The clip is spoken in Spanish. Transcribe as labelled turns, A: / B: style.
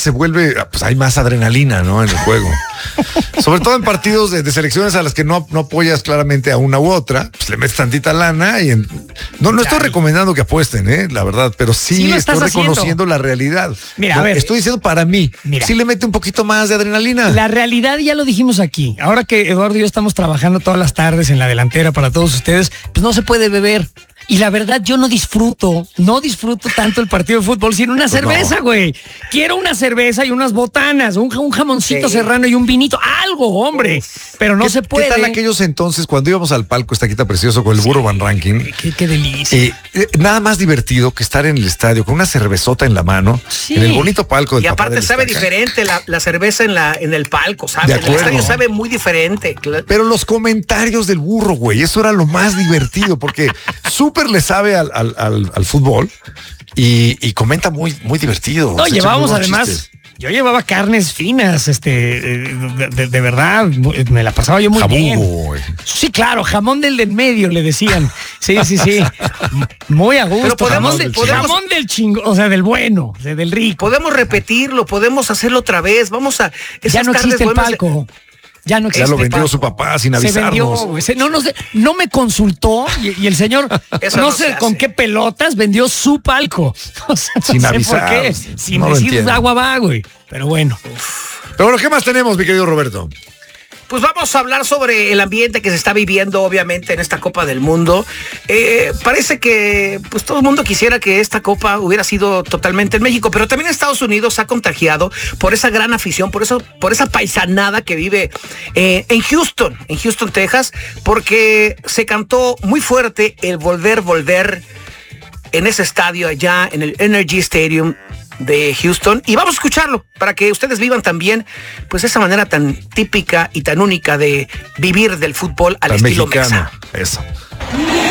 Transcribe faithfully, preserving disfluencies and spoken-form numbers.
A: se vuelve, pues hay más adrenalina, ¿no? En el juego. Sobre todo en partidos de, de selecciones a las que no, no apoyas claramente a una u otra, pues le metes tantita lana y en, no, no estoy recomendando que apuesten, ¿eh? La verdad, pero sí,
B: Sí lo
A: estoy
B: estás haciendo.
A: reconociendo la realidad.
B: Mira,
A: No,
B: a ver.
A: estoy diciendo para mí,
B: Mira.
A: sí le mete un poquito más de adrenalina.
B: La realidad ya lo dijimos aquí. Ahora que Eduardo y yo estamos trabajando todas las tardes en la delantera para todos ustedes, pues no se puede beber. Y la verdad, yo no disfruto, no disfruto tanto el partido de fútbol sin una
A: Pues
B: cerveza,
A: no.
B: güey. Quiero una cerveza y unas botanas, un, un jamoncito
C: Sí.
B: serrano y un vinito, algo, hombre. Pero no
A: ¿Qué,
B: se puede.
A: ¿Qué tal aquellos entonces cuando íbamos al palco, esta quita precioso con el burro Van Ranking?
B: Qué, qué delicia.
A: Eh, eh, nada más divertido que estar en el estadio con una cervezota en la mano,
B: Sí.
A: en el bonito palco del
C: Y
A: papá
C: aparte
A: del
C: sabe
A: Estaca.
C: diferente la, la cerveza en la en el palco, ¿sabes?
A: De
C: En el
A: acuerdo.
C: estadio sabe muy diferente. Cla-
A: Pero los comentarios del burro, güey, eso era lo más divertido, porque súper le sabe al, al, al, al fútbol y, y comenta muy, muy divertido.
B: No,
A: Se echa
B: llevábamos
A: muy buenos
B: además,
A: chistes.
B: yo llevaba carnes finas, este, eh, de, de- de verdad, me la pasaba yo muy
A: Jabugo,
B: bien.
A: güey.
B: Sí, claro, jamón del de en medio le decían. Sí, sí, sí. Muy a gusto.
C: Pero podemos-
B: jamón, del,
C: podemos-
B: jamón del chingo, o sea, del bueno, o sea, del rico.
C: Podemos repetirlo, podemos hacerlo otra vez. Vamos a.
B: Ya
C: esas
B: no
C: carnes
B: existe el
C: buenas-
B: palco. Ya no
A: Ya
B: existe
A: lo
B: el
A: vendió
B: palco.
A: su papá sin
B: Se vendió,
A: avisarnos.
B: güey. Se- no, no, sé, no me consultó y, y el señor
C: Eso
B: no,
C: no
B: sé
C: se
B: con
C: hace.
B: qué pelotas vendió su palco. O sea, no
A: Sin
B: sé
A: avisar.
B: por qué. Sin
A: No lo
B: decir
A: entiendo.
B: agua va, güey. Pero bueno.
A: Pero bueno, ¿qué más tenemos, mi querido Roberto?
C: Pues vamos a hablar sobre el ambiente que se está viviendo, obviamente, en esta Copa del Mundo. Eh, parece que pues todo el mundo quisiera que esta Copa hubiera sido totalmente en México, pero también Estados Unidos se ha contagiado por esa gran afición, por eso, por esa paisanada que vive eh, en Houston, en Houston, Texas, porque se cantó muy fuerte el volver, volver en ese estadio allá en el Energy Stadium de Houston, y vamos a escucharlo para que ustedes vivan también pues esa manera tan típica y tan única de vivir del fútbol al
A: Al
C: estilo
A: mexicano.
C: mexa.
A: Eso.